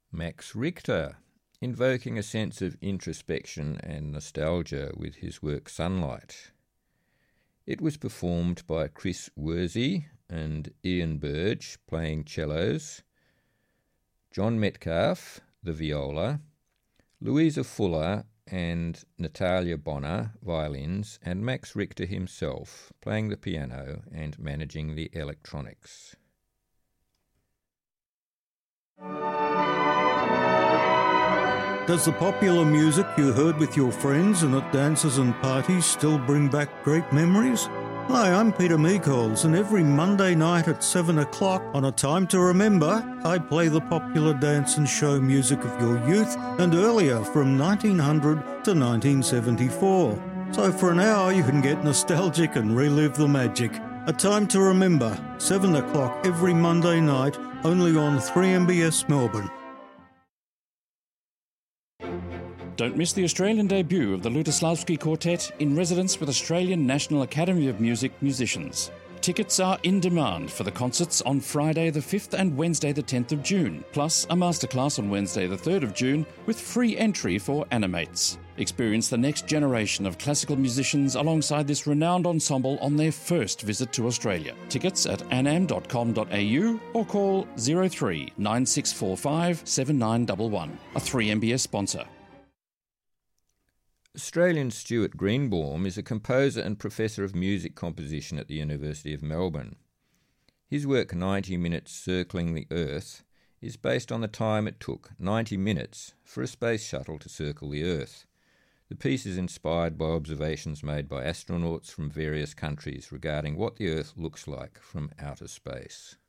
Max Richter, invoking a sense of introspection and nostalgia with his work Sunlight. It was performed by Chris Wurzy and Ian Burge playing cellos, John Metcalf, the viola, Louisa Fuller and Natalia Bonner, violins, and Max Richter himself playing the piano and managing the electronics. Does the popular music you heard with your friends and at dances and parties still bring back great memories? Hi, I'm Peter Meekols, and every Monday night at 7 o'clock on A Time to Remember, I play the popular dance and show music of your youth and earlier from 1900 to 1974. So for an hour you can get nostalgic and relive the magic. A Time to Remember, 7 o'clock every Monday night, only on 3MBS Melbourne. Don't miss the Australian debut of the Lutoslavsky Quartet in residence with Australian National Academy of Music musicians. Tickets are in demand for the concerts on Friday the 5th and Wednesday the 10th of June, plus a masterclass on Wednesday the 3rd of June with free entry for Animates. Experience the next generation of classical musicians alongside this renowned ensemble on their first visit to Australia. Tickets at anam.com.au or call 03 9645 7911, a 3MBS sponsor. Australian Stuart Greenbaum is a composer and professor of music composition at the University of Melbourne. His work 90 Minutes Circling the Earth is based on the time it took, 90 minutes, for a space shuttle to circle the Earth. The piece is inspired by observations made by astronauts from various countries regarding what the Earth looks like from outer space.